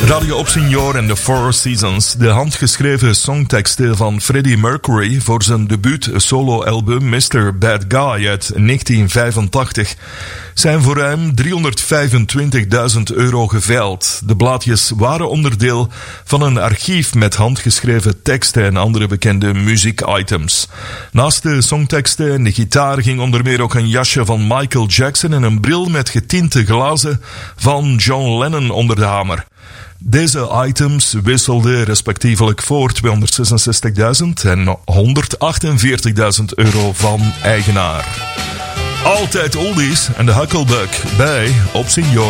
Radio Op Senior en The Four Seasons, de handgeschreven songteksten van Freddie Mercury voor zijn debuut solo-album Mr. Bad Guy uit 1985, zijn voor ruim €325.000 geveild. De blaadjes waren onderdeel van een archief met handgeschreven teksten en andere bekende muziekitems. Naast de songteksten en de gitaar ging onder meer ook een jasje van Michael Jackson en een bril met getinte glazen van John Lennon onder de hamer. Deze items wisselden respectievelijk voor €266.000 en €148.000 van eigenaar. Altijd oldies en de Hucklebuck bij Op Senior.